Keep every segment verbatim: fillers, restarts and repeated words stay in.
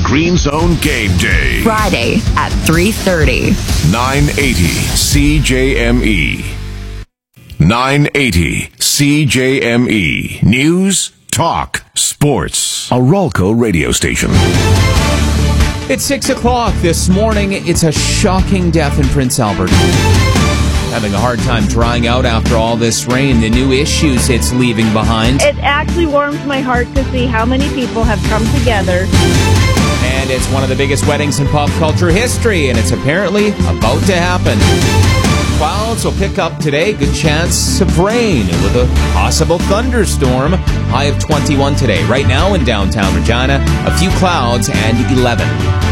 Green Zone Game Day. Friday at three thirty. nine eighty C J M E. nine eighty C J M E. News, talk, sports. A Ralco radio station. It's six o'clock this morning. It's a shocking death in Prince Albert. Having a hard time drying out after all this rain. The new issues it's leaving behind. It actually warms my heart to see how many people have come together. And it's one of the biggest weddings in pop culture history, and it's apparently about to happen. Clouds will pick up today. Good chance of rain with a possible thunderstorm. High of twenty-one today. Right now in downtown Regina, a few clouds and eleven.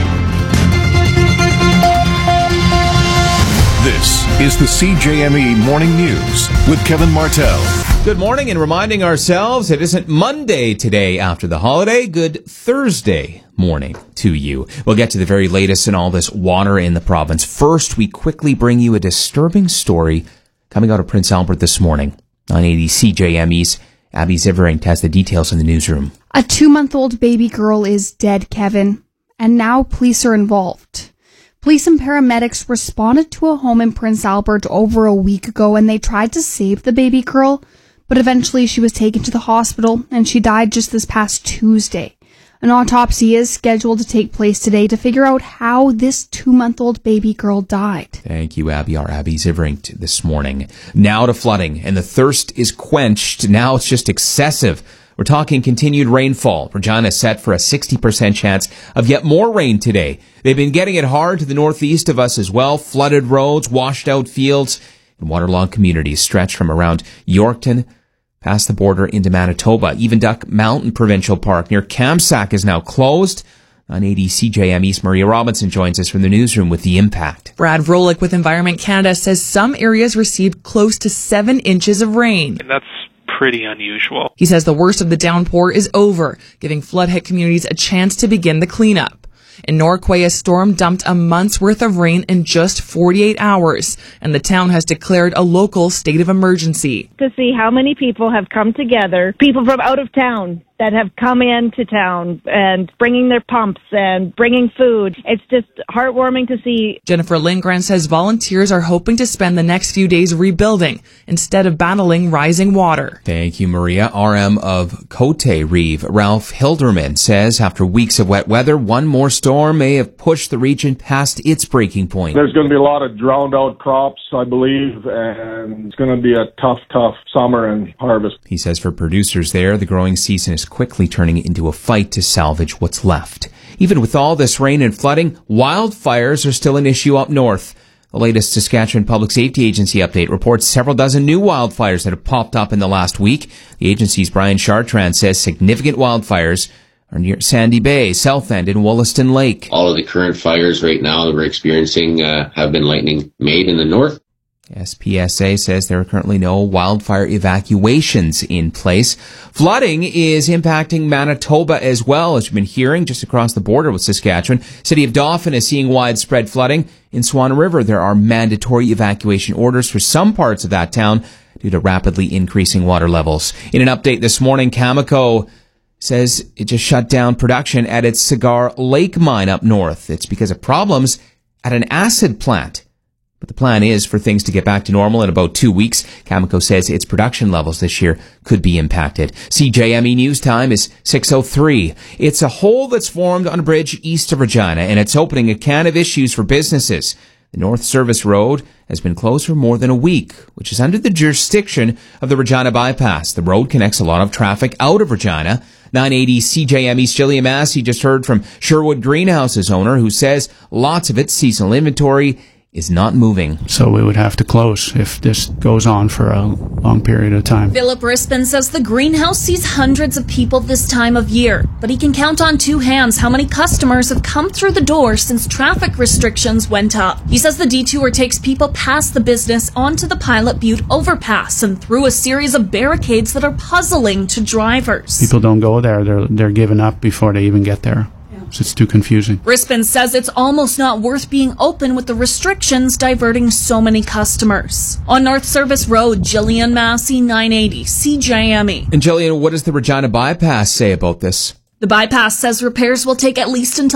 This is the C J M E Morning News with Kevin Martell. Good morning, and reminding ourselves it isn't Monday today after the holiday. Good Thursday morning to you. We'll get to the very latest in all this water in the province. First, we quickly bring you a disturbing story coming out of Prince Albert this morning. nine eighty C J M E's Abby Zivering has the details in the newsroom. A two-month-old baby girl is dead, Kevin, and now police are involved. Police and paramedics responded to a home in Prince Albert over a week ago, and they tried to save the baby girl, but eventually she was taken to the hospital and she died just this past Tuesday. An autopsy is scheduled to take place today to figure out how this two-month-old baby girl died. Thank you, Abby. Our Abby Zivering this morning. Now to flooding, and the thirst is quenched. Now it's just excessive. We're talking continued rainfall. Regina is set for a sixty percent chance of yet more rain today. They've been getting it hard to the northeast of us as well. Flooded roads, washed out fields, and waterlogged communities stretch from around Yorkton past the border into Manitoba. Even Duck Mountain Provincial Park near Kamsack is now closed. nine eighty C J M E's Maria Robinson joins us from the newsroom with the impact. Brad Vrolik with Environment Canada says some areas received close to seven inches of rain. And that's pretty unusual. He says the worst of the downpour is over, giving flood-hit communities a chance to begin the cleanup. In Norquay, a storm dumped a month's worth of rain in just forty-eight hours, and the town has declared a local state of emergency. To see how many people have come together, people from out of town that have come into town and bringing their pumps and bringing food. It's just heartwarming to see. Jennifer Lindgren says volunteers are hoping to spend the next few days rebuilding instead of battling rising water. Thank you, Maria. R M of Cote Reeve, Ralph Hilderman, says after weeks of wet weather, one more storm may have pushed the region past its breaking point. There's going to be a lot of drowned out crops, I believe, and it's going to be a tough, tough summer and harvest. He says for producers there, the growing season is quickly turning into a fight to salvage what's left. Even with all this rain and flooding, wildfires are still an issue up north. The latest Saskatchewan Public Safety Agency update reports several dozen new wildfires that have popped up in the last week. The agency's Brian Chartrand says significant wildfires are near Sandy Bay, South End, and Wollaston Lake. All of the current fires right now that we're experiencing uh, have been lightning made in the north. S P S A says there are currently no wildfire evacuations in place. Flooding is impacting Manitoba as well, as you've been hearing, just across the border with Saskatchewan. City of Dauphin is seeing widespread flooding. In Swan River, there are mandatory evacuation orders for some parts of that town due to rapidly increasing water levels. In an update this morning, Cameco says it just shut down production at its Cigar Lake mine up north. It's because of problems at an acid plant. But the plan is for things to get back to normal in about two weeks. Cameco says its production levels this year could be impacted. C J M E News Time is six oh three. It's a hole that's formed on a bridge east of Regina, and it's opening a can of issues for businesses. The North Service Road has been closed for more than a week, which is under the jurisdiction of the Regina Bypass. The road connects a lot of traffic out of Regina. nine eighty C J M E's Jillian Massey just heard from Sherwood Greenhouse's owner, who says lots of its seasonal inventory is not moving. So we would have to close if this goes on for a long period of time. Philip Rispin says the greenhouse sees hundreds of people this time of year, but he can count on two hands how many customers have come through the door since traffic restrictions went up. He says the detour takes people past the business onto the Pilot Butte overpass and through a series of barricades that are puzzling to drivers. People don't go there. They're, they're giving up before they even get there. So it's too confusing. Rispin says it's almost not worth being open with the restrictions diverting so many customers. On North Service Road, Jillian Massey, nine eighty C J M E. And Jillian, what does the Regina Bypass say about this? The bypass says repairs will take at least until